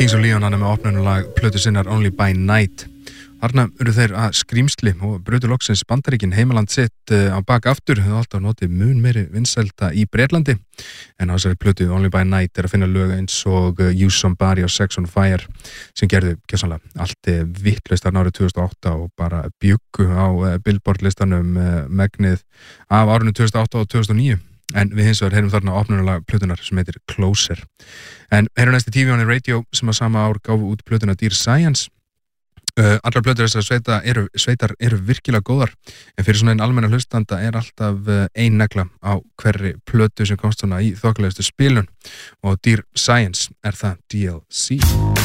Kings of Leon hann með opnunulag plötu sinnar Only by Night. Þarna eru þeir að skrýmsli og brutu loksins Bandaríkin heimaland sitt á bak aftur. Þau alltaf notið mun meiri vinsælda í Bretlandi. En á þessari plötu Only by Night að finna lög eins og Use Somebody og Sex on Fire sem gerðu gjörsamlega allt vitlaust þarna árið 2008 og bara bjuggu á Billboard listanum megnið af árinu 2008 og 2009. En við hins vegar heyrum þarna opnunulag plötunar sem heitir Closer. En heyrum næst í TV on the Radio sem að sama ár gáfu út plötuna Dear Science. Allar plötur þessar sveitar eru virkilega góðar, en fyrir svona einn almenna hlustanda er alltaf ein negla á hverri plötu sem komst svona í þokkalegustu spilun og Dear Science er það DLC.